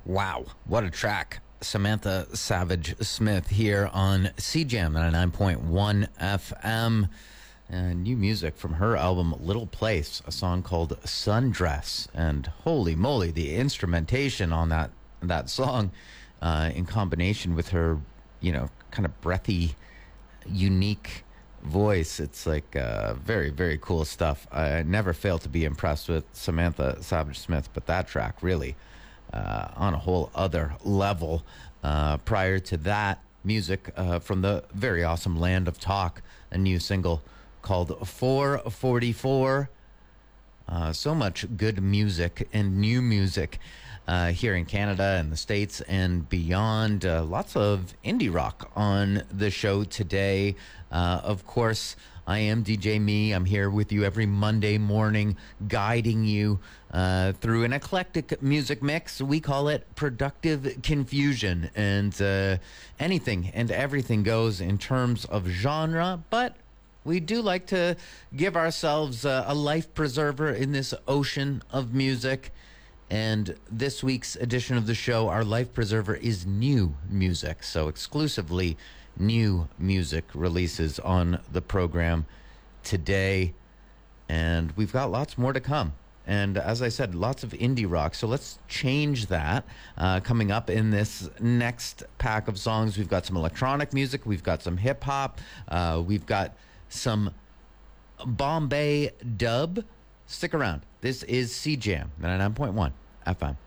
Wow, what a track. Samantha Savage Smith here on CJAM 99.1 FM. New music from her album Little Place, a song called Sundress. And holy moly, the instrumentation on that song in combination with her, kind of breathy, unique voice. It's like very, very cool stuff. I never fail to be impressed with Samantha Savage Smith, but that track really on a whole other level. Prior to that, music from the very awesome Land of Talk, a new single called 444. So much good music and new music here in Canada and the States and beyond. Lots of indie rock on the show today. Of course, I am DJ Me. I'm here with you every Monday morning, guiding you through an eclectic music mix. We call it Productive Confusion, and anything and everything goes in terms of genre, but we do like to give ourselves a life preserver in this ocean of music. And this week's edition of the show, our life preserver is new music. So exclusively new music releases on the program today. And we've got lots more to come. And as I said, lots of indie rock. So let's change that. Coming up in this next pack of songs, we've got some electronic music. We've got some hip hop. We've got some Bombay dub. Stick around. This is CJAM 99.1 FM.